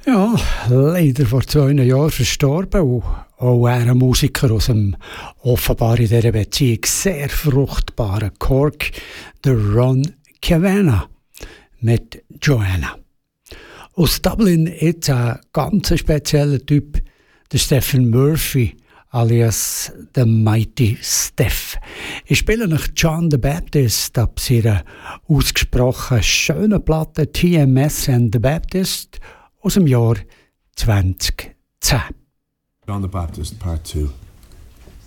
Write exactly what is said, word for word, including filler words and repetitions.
Ja, leider vor zwei Jahren verstorben. Und auch er, ein Musiker aus dem offenbar in dieser Beziehung sehr fruchtbaren Cork, der Ron Kavanagh mit Joanna. Aus Dublin jetzt ein ganz spezieller Typ, der Stephen Murphy, alias The Mighty Steph. Ich spiele nach John the Baptist ab seiner ausgesprochen schönen Platte T M S and the Baptist aus dem Jahr zwanzig zehn. John the Baptist, Part two.